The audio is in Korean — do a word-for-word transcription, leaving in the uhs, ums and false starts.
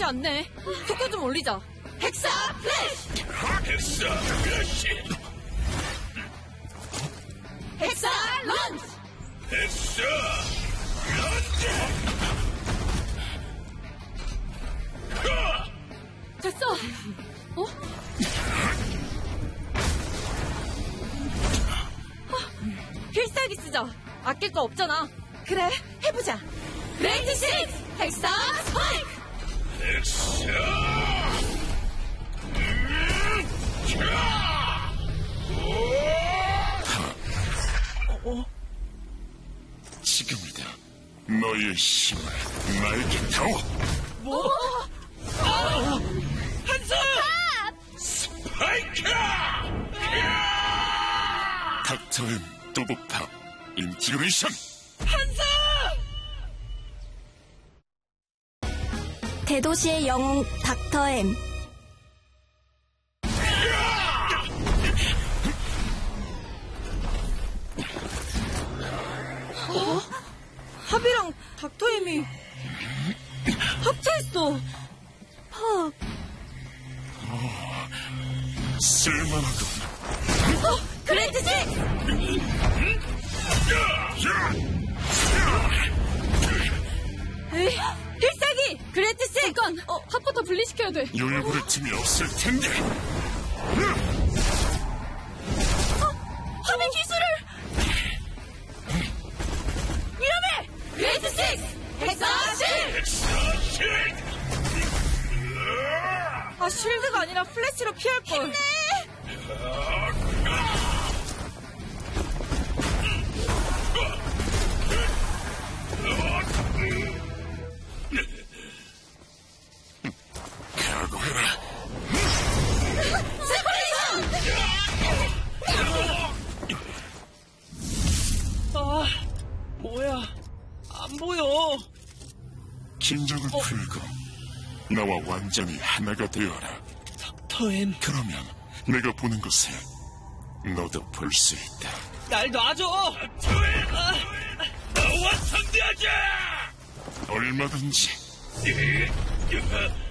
않네. 속도 좀 올리자. 헥사 플래시! 헥사 플래시! 헥사 런치! 헥사 런치! 됐어. 어? 어? 필살기 쓰자. 아낄 거 없잖아. 그래, 해보자. 레이트 식스! 헥사 스파이크! 헥사! 어? 지금이다. 너의 힘을 나에게 타오. 뭐? 아! 한솔! 스파이크! 닥터엠 도브팝 인티그레이션. 한솔! 대도시의 영웅 닥터 M. 어? 합이랑 닥터엠이 합체했어. 헉. 어, 쓸만하군. 어, 그랜드 식스! 에이, 필살기! 그랜드 식스! 잠깐! 어, 합부터 분리시켜야 돼. 여유 부릴 틈이 없을 텐데. 어, 합의 기술을! 위험해! 그랜드 식스! 헥사 실드! 헥사 실드! 아, 쉴드가 아니라 플래시로 피할걸. 힘내! 각오해라. 아, 뭐야. 안 보여. 긴장을 어? 풀고 나와 완전히 하나가 되어라. 닥터엠, 그러면 내가 보는 것을 너도 볼 수 있다. 날 놔줘! 닥터엠! 아, 나와 상대하자! 얼마든지. 이, 이,